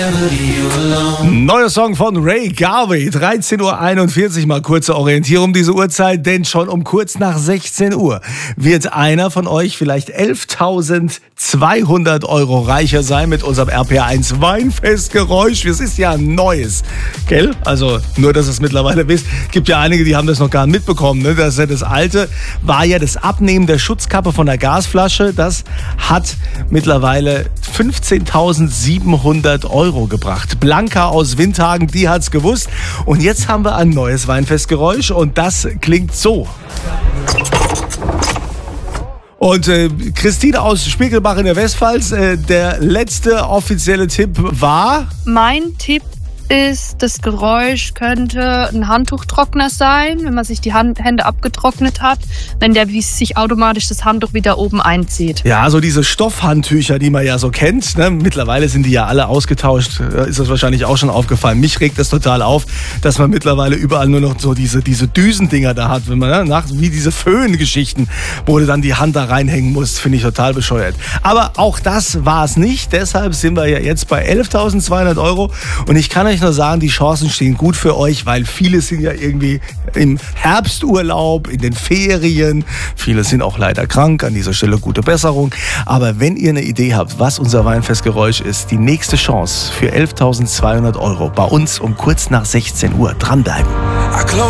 Neuer Song von Ray Garvey, 13:41 Uhr, mal kurze Orientierung um diese Uhrzeit, denn schon um kurz nach 16 Uhr wird einer von euch vielleicht 11.200 € reicher sein mit unserem RPR1 Weinfestgeräusch. Es ist ja ein neues, gell? Also nur, dass ihr es mittlerweile wisst. Gibt ja einige, die haben das noch gar nicht mitbekommen. Ne? Das alte war ja das Abnehmen der Schutzkappe von der Gasflasche. Das hat mittlerweile 15.700 € gebracht. Blanca aus Windhagen, die hat's gewusst. Und jetzt haben wir ein neues Weinfestgeräusch und das klingt so. Und Christine aus Spiegelbach in der Westpfalz, der letzte offizielle Tipp war? Mein Tipp ist, das Geräusch könnte ein Handtuchtrockner sein, wenn man sich die Hände abgetrocknet hat, wenn der sich automatisch das Handtuch wieder oben einzieht. Ja, so diese Stoffhandtücher, die man ja so kennt. Ne? Mittlerweile sind die ja alle ausgetauscht. Ist das wahrscheinlich auch schon aufgefallen. Mich regt das total auf, dass man mittlerweile überall nur noch so diese Düsendinger da hat. Wenn man, ne? Wie diese Föhngeschichten, wo du dann die Hand da reinhängen musst, finde ich total bescheuert. Aber auch das war es nicht. Deshalb sind wir ja jetzt bei 11.200 €. Und ich kann euch nur sagen, die Chancen stehen gut für euch, weil viele sind ja irgendwie im Herbsturlaub, in den Ferien. Viele sind auch leider krank. An dieser Stelle gute Besserung. Aber wenn ihr eine Idee habt, was unser Weinfestgeräusch ist, die nächste Chance für 11.200 € bei uns um kurz nach 16 Uhr. Dranbleiben.